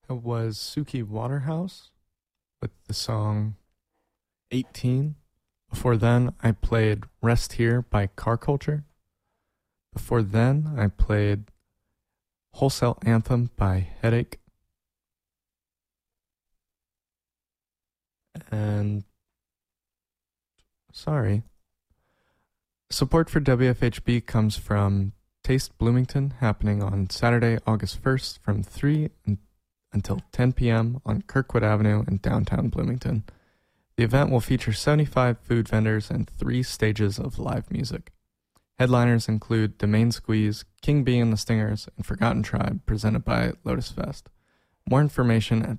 It was Suki Waterhouse with the song 18. Before then, I played Rest Here by Car Culture. Before then, I played Wholesale Anthem by Headache. And sorry. Support for WFHB comes from Taste Bloomington, happening on Saturday, August 1st from 3 until 10 p.m. on Kirkwood Avenue in downtown Bloomington. The event will feature 75 food vendors and 3 stages of live music. Headliners include The Main Squeeze, King Bee and the Stingers, and Forgotten Tribe, presented by Lotus Fest. More information at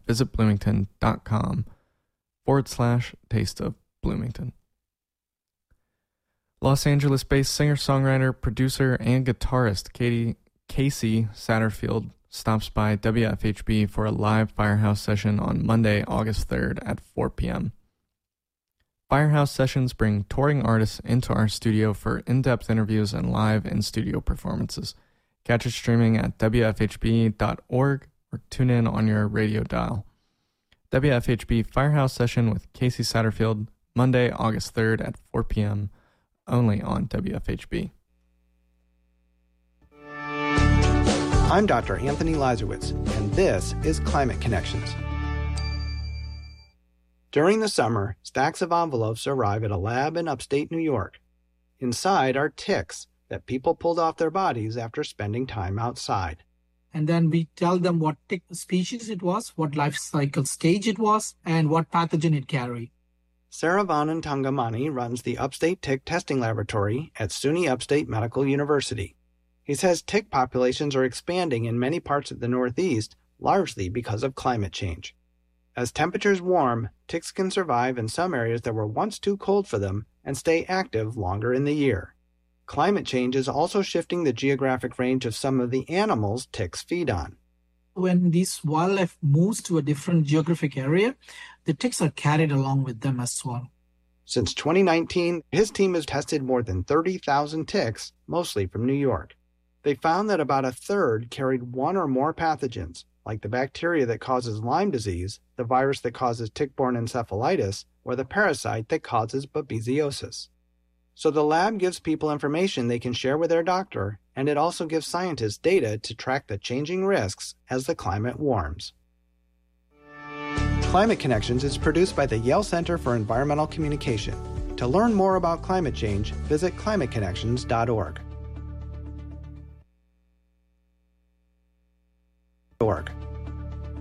visitbloomington.com/Taste of Bloomington. Los Angeles-based singer-songwriter, producer, and guitarist Casey Satterfield stops by WFHB for a live Firehouse session on Monday, August 3rd at 4 p.m. Firehouse sessions bring touring artists into our studio for in-depth interviews and live in-studio performances. Catch it streaming at WFHB.org or tune in on your radio dial. WFHB Firehouse session with Casey Satterfield, Monday, August 3rd at 4 p.m., only on WFHB. I'm Dr. Anthony Lazarowitz, and this is Climate Connections. During the summer, stacks of envelopes arrive at a lab in upstate New York. Inside are ticks that people pulled off their bodies after spending time outside. And then we tell them what tick species it was, what life cycle stage it was, and what pathogen it carried. Saravanan Tangamani runs the Upstate Tick Testing Laboratory at SUNY Upstate Medical University. He says tick populations are expanding in many parts of the Northeast, largely because of climate change. As temperatures warm, ticks can survive in some areas that were once too cold for them and stay active longer in the year. Climate change is also shifting the geographic range of some of the animals ticks feed on. When this wildlife moves to a different geographic area, the ticks are carried along with them as well. Since 2019, his team has tested more than 30,000 ticks, mostly from New York. They found that about a third carried one or more pathogens, like the bacteria that causes Lyme disease, the virus that causes tick-borne encephalitis, or the parasite that causes babesiosis. So the lab gives people information they can share with their doctor, and it also gives scientists data to track the changing risks as the climate warms. Climate Connections is produced by the Yale Center for Environmental Communication. To learn more about climate change, visit climateconnections.org.